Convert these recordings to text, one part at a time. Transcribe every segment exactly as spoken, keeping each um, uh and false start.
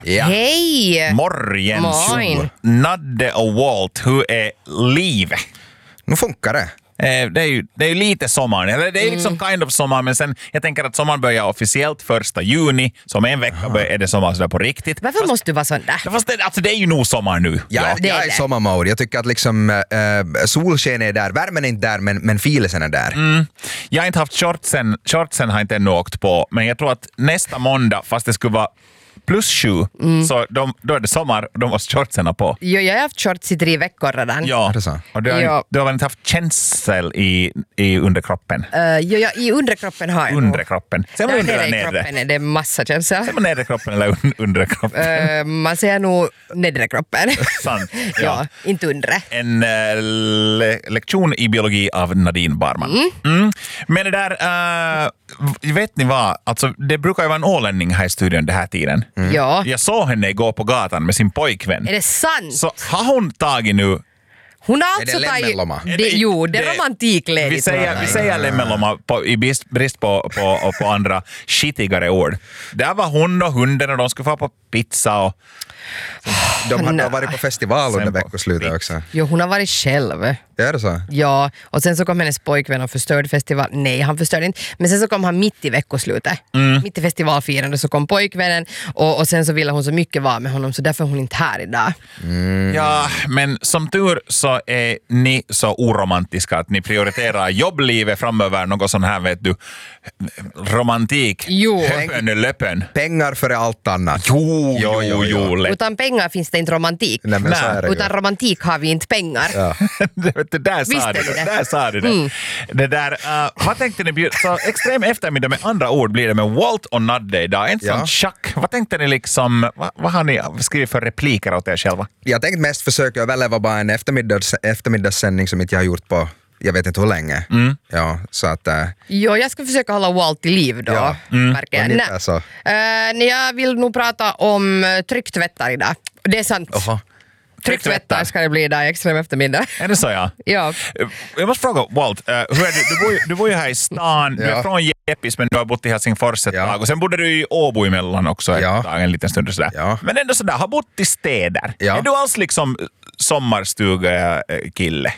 Ja. Hej! Morgen, Moin. Nadde och Walt, hur är livet? Nu funkar det. Eh, Det är ju, det är ju lite sommar, eller det är liksom kind of sommar, men sen jag tänker att sommaren börjar officiellt första juni, som en vecka börjar, är det sommar sådär på riktigt. Varför fast, måste du vara sån där? fast det, alltså det är ju nog sommar nu. Ja, det är jag är det. sommarmode. Jag tycker att liksom, äh, solsken är där, värmen är inte där, men, men filesen är där. Mm. Jag har inte haft shortsen, shortsen har inte ännu åkt på, men jag tror att nästa måndag, fast det skulle vara plus sju, mm. så de, då är det sommar och de måste shortsen på. Jo, jag har haft shorts i tre veckor redan. Ja, Är det så? och du har, Ja. du har väl inte haft känsel i, i underkroppen? Uh, jo, ja, i underkroppen har jag nog. Underkroppen. Ser man Där under nere eller i nedre? kroppen är det massa känsla. Ser man nedre kroppen eller un- undre kroppen? Uh, man ser nog nedre kroppen. Sant. ja. Ja. Inte undre. En uh, le- lektion i biologi av Nadine Barman. Mm. Mm. Men det där, uh, vet ni vad? Alltså, det brukar ju vara en ålänning här i studion den här tiden. Mm. Ja. Jag såg henne gå på gatan med sin pojkvän. Är det sant? Så har hon tagit nu... Hon har Är alltså det tagit... lemmelomma? Det, jo, det är romantikledigt. Vi säger, vi säger lemmelomma på, i brist, brist på, på, på andra skitigare ord. Där var hon och hunden och de skulle få på pizza och... De hade Nej. varit på festival under Sen på veckoslutet pizza. också. Jo, hon har varit själv. Är det så? Ja, och sen så kom hennes pojkvän och förstörde festival. Nej, han förstörde inte. Men sen så kom han mitt i veckoslutet. Mm. Mitt i festivalfirande så kom pojkvännen och, och sen så ville hon så mycket vara med honom så därför är hon inte här idag. Mm. Ja, men som tur så är ni så oromantiska att ni prioriterar jobblivet framöver, något sån här, vet du, romantik. Jo. Höppen och löppen. Pengar före allt annat. Jo, Jo, jo, jo, jo, jo. lätt. Utan pengar finns det inte romantik. Nej, men så är det ju. Utan romantik har vi inte pengar. Ja. det, vet du, där sa Visste du du det. det? Där sa du det. Mm. Det där, uh, vad tänkte ni bjuda? Så extrem eftermiddag med andra ord blir det med Walt och Nadde idag. En Ja. sån schack. Vad tänkte ni liksom, vad, vad har ni skrivit för repliker åt er själva? Jag tänkte mest försöka överleva bara en eftermiddags, eftermiddagssändning som inte jag har gjort på jag vet inte hur länge. Mm. Ja, så att... Äh, Jo, jag ska försöka hålla Walt i liv då. Ja. Märker jag. ungefär Nej. så. Uh, nej, jag vill nog prata om uh, trycktvättar idag. Det är sant. Oho. Trycktvättar ska det bli idag i extrem eftermiddag. Är det så, ja? Ja. Jag måste fråga, Walt, uh, hur är du, du, bor ju, du bor ju här i stan, du är Ja. från Jeppis men du har bott i Helsingfors ett Ja. tag och sen bodde du i Åbo emellan också ett Ja. tag, en liten stund och sådär. Ja. Men ändå sådär, har bott i städer. Ja. Är du alls liksom sommarstuga-kille?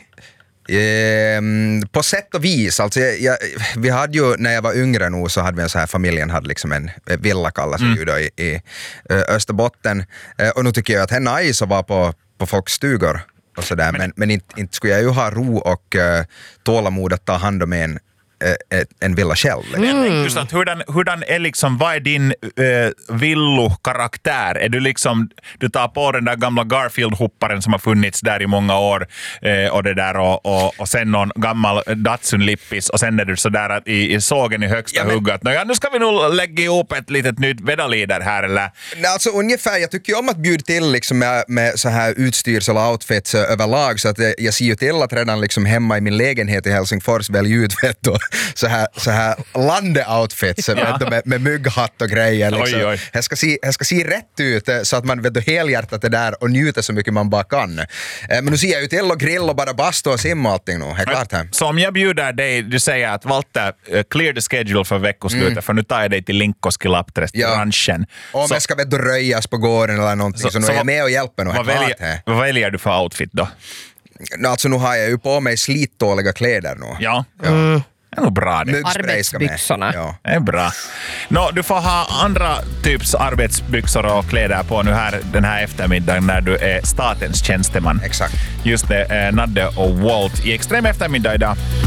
Ehm, på sätt och vis, alltså jag, jag, vi hade ju, när jag var yngre nu så hade vi en så här, familjen hade liksom en villa kallas mm. ju då i, i ö, Österbotten, eh, och nu tycker jag att det är nice att vara på, på folks stugor och sådär, men, men, men inte, inte skulle jag ju ha ro och uh, tålamod att ta hand om en eh, en villa själv. Liksom. Jag tänkte just att hurdan, hurdan är liksom, vad är din uh, villokaraktär? Är du liksom, du tar på den där gamla Garfield-hopparen som har funnits där i många år uh, och det där och, och, och sen någon gammal Datsun-lippis och sen är du sådär att i, i sågen i högsta Ja, men- hugget. Ja, nu ska vi nog lägga ihop ett litet nytt vedalider här eller? Nej, alltså ungefär, jag tycker ju om att bjuda till liksom med, med så här utstyrsel och outfits eh, överlag, så att jag, jag ser ju till att redan liksom hemma i min lägenhet i Helsingfors välja ut vet du, så här, så här lande-outfits Ja. vet du, med, med mygghatt och grejer. Liksom. Oj, oj. Jag, ska se, jag ska se rätt ut eh, så att man vet du, helhjärtat är där och njuter så mycket man bara kan. Eh, Men nu ser jag ju till att grill och bara bastu och simma och allting nu, helt klart här. Så om jag bjuder dig, du säger att Walter, uh, clear the schedule för veckoslutet Mm. för nu tar jag dig till Linkoskilapträsk-branschen. Om Så- jag ska vet du, röjas på gården eller någonting så, Så- nu så är jag vad- med och hjälper nog, Vad helt klart väljer, här. vad väljer du för outfit då? No, alltså nu har jag ju på mig slitdåliga kläder nu. Ja, Mm. det är nog bra det. Myggspray ska med. Arbetsbyxorna. Ja. Det är bra. Nå, du får ha andra typs arbetsbyxor och kläder på nu här den här eftermiddagen när du är statens tjänsteman. Exakt. Just det, eh, Nadde och Walt i extrem eftermiddag idag.